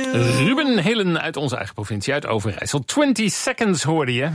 Ruben Hillen uit onze eigen provincie, uit Overijssel. 20 Seconds hoorde je.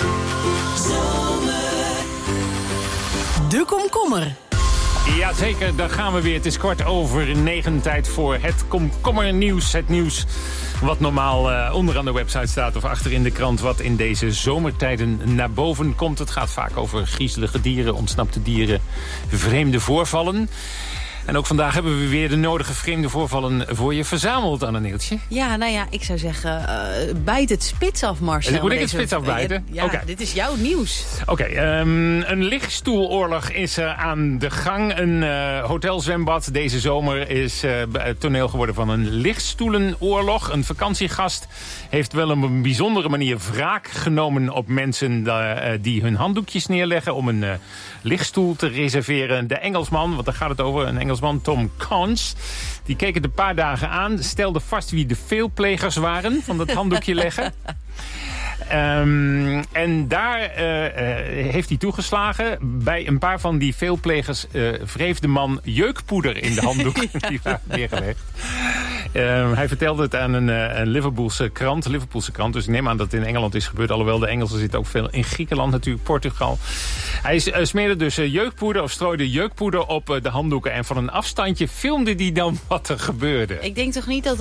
De komkommer. Jazeker, daar gaan we weer. Het is 8:45, tijd voor het komkommernieuws. Het nieuws wat normaal onderaan de website staat of achter in de krant, wat in deze zomertijden naar boven komt. Het gaat vaak over griezelige dieren, ontsnapte dieren, vreemde voorvallen. En ook vandaag hebben we weer de nodige vreemde voorvallen voor je verzameld, Anne-Neeltje. Ja, nou ja, ik zou zeggen, bijt het spits af, Marcel. Moet ik het spits afbijten? Ja, okay. Dit is jouw nieuws. Oké, een lichtstoeloorlog is aan de gang. Een hotelzwembad deze zomer is het toneel geworden van een lichtstoelenoorlog. Een vakantiegast heeft wel op een bijzondere manier wraak genomen op mensen die hun handdoekjes neerleggen om een lichtstoel te reserveren. De Engelsman, want daar gaat het over, een Engelsman, Tom Cons, die keek het een paar dagen aan, stelde vast wie de veelplegers waren van dat handdoekje leggen. En daar heeft hij toegeslagen. Bij een paar van die veelplegers wreef de man jeukpoeder in de handdoek. Ja. Die waren neergelegd. Hij vertelde het aan een Liverpoolse krant. Dus ik neem aan dat het in Engeland is gebeurd. Alhoewel de Engelsen zitten ook veel in Griekenland, natuurlijk Portugal. Hij smeerde dus jeukpoeder of strooide jeukpoeder op de handdoeken. En van een afstandje filmde hij dan wat er gebeurde. Ik denk toch niet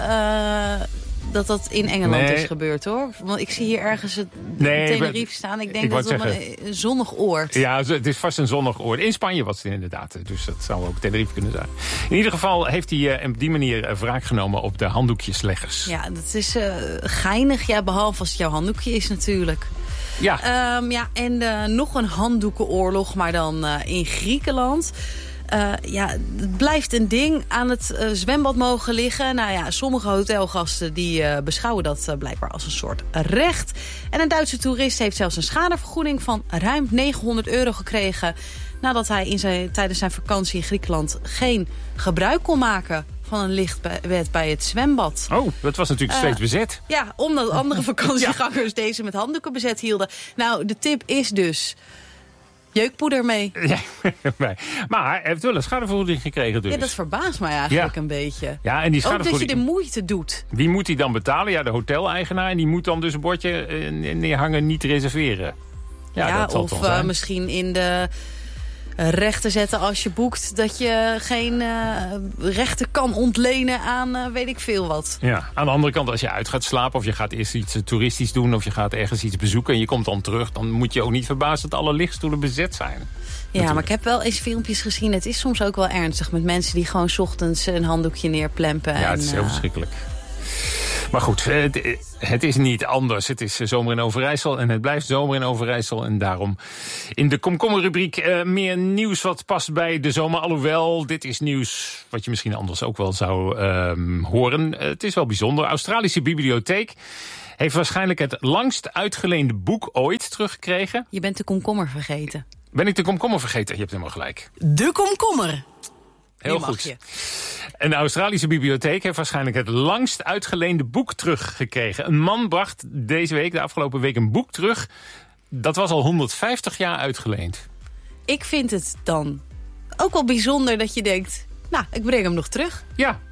dat in Engeland is gebeurd, hoor. Want ik zie hier ergens het Tenerife staan. Ik denk dat het een zonnig oord. Ja, het is vast een zonnig oord. In Spanje was het inderdaad. Dus dat zou ook Tenerife kunnen zijn. In ieder geval heeft hij op die manier wraak genomen op de handdoekjesleggers. Ja, dat is geinig. Ja, behalve als het jouw handdoekje is natuurlijk. Ja. En nog een handdoekenoorlog, maar dan in Griekenland. Het blijft een ding. Aan het zwembad mogen liggen. Nou ja, sommige hotelgasten die beschouwen dat blijkbaar als een soort recht. En een Duitse toerist heeft zelfs een schadevergoeding van ruim €900 gekregen, nadat hij tijdens zijn vakantie in Griekenland geen gebruik kon maken van een lichtbed bij het zwembad. Oh, dat was natuurlijk steeds bezet. Ja, omdat andere vakantiegangers deze met handdoeken bezet hielden. Nou, de tip is dus jeukpoeder mee. Ja, maar hij heeft wel een schadevergoeding gekregen dus. Ja, dat verbaast mij eigenlijk een beetje. Ja, en die ook dat je de moeite doet. Wie moet hij dan betalen? Ja, de hoteleigenaar. En die moet dan dus een bordje neerhangen, niet reserveren. Ja, dat zal of misschien in de rechten zetten als je boekt, dat je geen rechten kan ontlenen aan weet ik veel wat. Ja, aan de andere kant, als je uit gaat slapen of je gaat eerst iets toeristisch doen of je gaat ergens iets bezoeken en je komt dan terug, dan moet je ook niet verbazen dat alle lichtstoelen bezet zijn. Ja, natuurlijk. Maar ik heb wel eens filmpjes gezien. Het is soms ook wel ernstig met mensen die gewoon 's ochtends een handdoekje neerplempen. Ja, het is heel verschrikkelijk. Maar goed, het is niet anders. Het is zomer in Overijssel en het blijft zomer in Overijssel. En daarom in de komkommerrubriek meer nieuws wat past bij de zomer. Alhoewel, dit is nieuws wat je misschien anders ook wel zou horen. Het is wel bijzonder. Australische bibliotheek heeft waarschijnlijk het langst uitgeleende boek ooit teruggekregen. Je bent de komkommer vergeten. Ben ik de komkommer vergeten? Je hebt helemaal gelijk. De komkommer. Heel goed. En de Australische bibliotheek heeft waarschijnlijk het langst uitgeleende boek teruggekregen. Een man bracht de afgelopen week, een boek terug. Dat was al 150 jaar uitgeleend. Ik vind het dan ook wel bijzonder dat je denkt, nou, ik breng hem nog terug. Ja.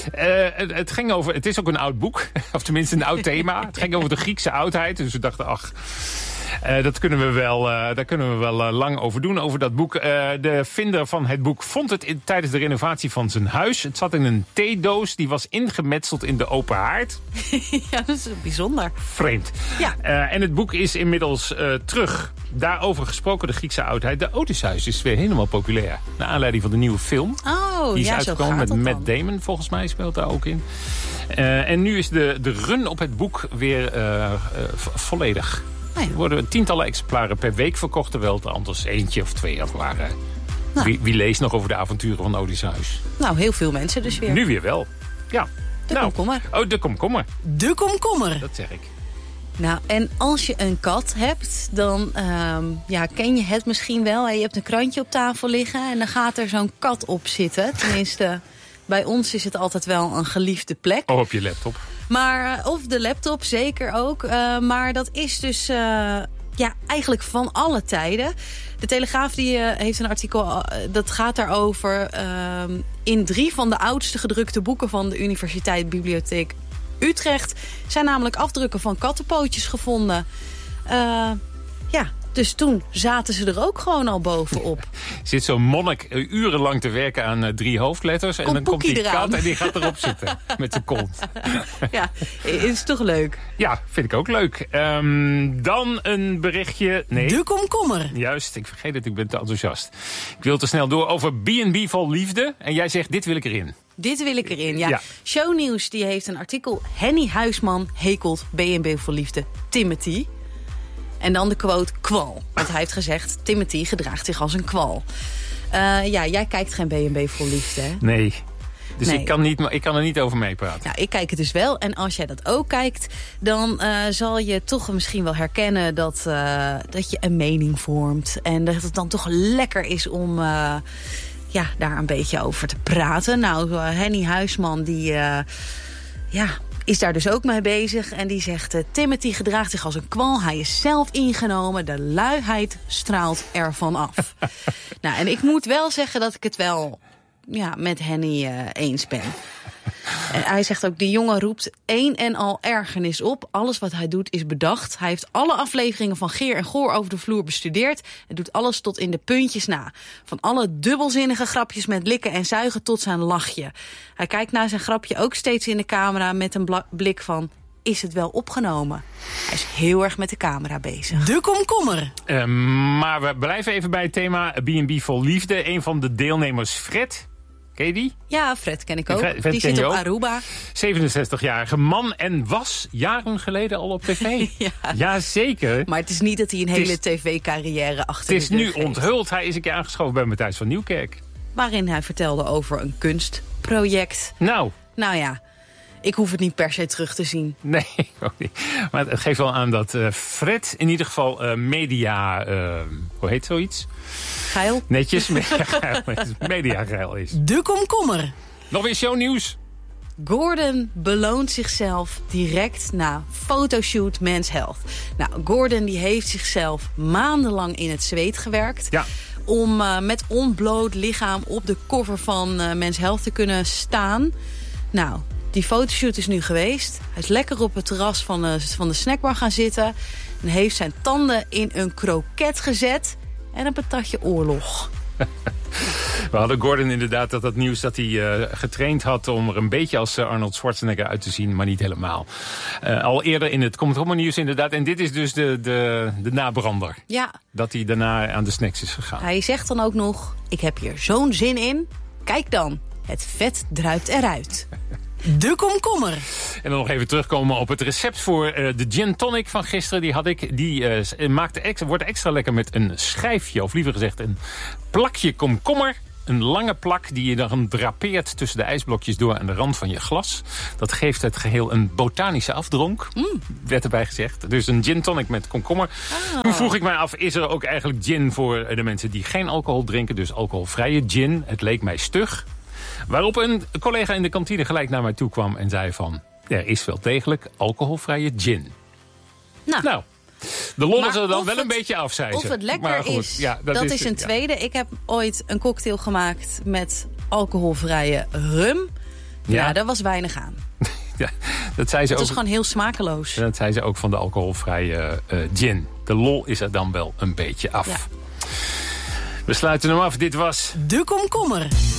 Het is ook een oud boek, of tenminste een oud thema. Het ging over de Griekse oudheid, dus we dachten, daar kunnen we wel lang over doen, over dat boek. De vinder van het boek vond het tijdens de renovatie van zijn huis. Het zat in een theedoos, die was ingemetseld in de open haard. Ja, dat is bijzonder. Vreemd. Ja. En het boek is inmiddels terug. Daarover gesproken, de Griekse oudheid. De Odysseus is weer helemaal populair. Naar aanleiding van de nieuwe film. Oh, die is uitgekomen met Matt Damon, volgens mij, speelt daar ook in. En nu is de run op het boek weer volledig. Er worden tientallen exemplaren per week verkocht, terwijl het anders eentje of twee waren. Nou. Wie leest nog over de avonturen van Odysseus? Nou, heel veel mensen dus weer. Nu weer wel. Ja. De komkommer. Oh, de komkommer. De komkommer. Dat zeg ik. Nou, en als je een kat hebt, dan ken je het misschien wel. Je hebt een krantje op tafel liggen en dan gaat er zo'n kat op zitten. Tenminste, bij ons is het altijd wel een geliefde plek. Of op je laptop. Maar, of de laptop, zeker ook. Maar dat is dus eigenlijk van alle tijden. De Telegraaf heeft een artikel dat gaat daarover. In 3 van de oudste gedrukte boeken van de Universiteit Bibliotheek Utrecht zijn namelijk afdrukken van kattenpootjes gevonden. Dus toen zaten ze er ook gewoon al bovenop. Zit zo'n monnik urenlang te werken aan 3 hoofdletters... en dan komt die kat en die gaat erop zitten met zijn kont. Ja, is toch leuk? Ja, vind ik ook leuk. Dan een berichtje... Nee. De komkommer. Juist, ik vergeet het, ik ben te enthousiast. Ik wil te snel door over B&B vol liefde. En jij zegt, dit wil ik erin. Dit wil ik erin, ja. Shownieuws die heeft een artikel... Henny Huisman hekelt B&B vol liefde Timothy... En dan de quote kwal. Want hij heeft gezegd, Timothy gedraagt zich als een kwal. Jij kijkt geen B&B vol liefde, hè? Nee. Dus nee. Ik kan er niet over meepraten. Ja, ik kijk het dus wel. En als jij dat ook kijkt, dan zal je toch misschien wel herkennen dat je een mening vormt. En dat het dan toch lekker is om daar een beetje over te praten. Nou, Henny Huisman, die... is daar dus ook mee bezig. En die zegt, Timothy gedraagt zich als een kwal. Hij is zelf ingenomen. De luiheid straalt ervan af. Nou, en ik moet wel zeggen dat ik het wel met Henny eens ben. En hij zegt ook, de jongen roept een en al ergernis op. Alles wat hij doet is bedacht. Hij heeft alle afleveringen van Geer en Goor over de vloer bestudeerd. En doet alles tot in de puntjes na. Van alle dubbelzinnige grapjes met likken en zuigen tot zijn lachje. Hij kijkt naar zijn grapje ook steeds in de camera met een blik van... Is het wel opgenomen? Hij is heel erg met de camera bezig. De komkommer. Maar we blijven even bij het thema B&B vol liefde. Een van de deelnemers, Fred... Ken je die? Ja, Fred ken ik ook. Fred die zit op Aruba. 67-jarige man en was jaren geleden al op tv. Jazeker. Maar het is niet dat hij een hele tv-carrière achter de rug heeft. Het is nu onthuld. Hij is een keer aangeschoven bij Matthijs van Nieuwkerk. Waarin hij vertelde over een kunstproject. Nou ja, ik hoef het niet per se terug te zien. Nee, ook niet. Maar het geeft wel aan dat Fred in ieder geval media... hoe heet zoiets? Geil. Netjes, mediageil is. De komkommer. Nog weer shownieuws. Gordon beloont zichzelf direct na fotoshoot Men's Health. Nou, Gordon die heeft zichzelf maandenlang in het zweet gewerkt... Ja. Om met ontbloot lichaam op de cover van Men's Health te kunnen staan. Nou, die fotoshoot is nu geweest. Hij is lekker op het terras van de snackbar gaan zitten... en heeft zijn tanden in een kroket gezet... en een patatje oorlog. We hadden Gordon inderdaad dat nieuws dat hij getraind had... om er een beetje als Arnold Schwarzenegger uit te zien, maar niet helemaal. Al eerder in het Komkommernieuws inderdaad. En dit is dus de nabrander. Ja. Dat hij daarna aan de snacks is gegaan. Hij zegt dan ook nog, ik heb hier zo'n zin in. Kijk dan, het vet druipt eruit. De komkommer. En dan nog even terugkomen op het recept voor de gin tonic van gisteren. Die had ik. Die wordt extra lekker met een schijfje, of liever gezegd een plakje komkommer. Een lange plak die je dan drapeert tussen de ijsblokjes door aan de rand van je glas. Dat geeft het geheel een botanische afdronk, werd erbij gezegd. Dus een gin tonic met komkommer. Toen vroeg ik mij af, is er ook eigenlijk gin voor de mensen die geen alcohol drinken? Dus alcoholvrije gin. Het leek mij stug. Waarop een collega in de kantine gelijk naar mij toe kwam en zei van... er is wel degelijk alcoholvrije gin. Nou, de lollen zullen dan wel een beetje af, zei ze. Of het lekker is, dat is een tweede. Ik heb ooit een cocktail gemaakt met alcoholvrije rum. Ja, daar was weinig aan. Ja, dat zei ze het was gewoon heel smakeloos. Dat zei ze ook van de alcoholvrije gin. De lol is er dan wel een beetje af. Ja. We sluiten hem af. Dit was... De komkommer.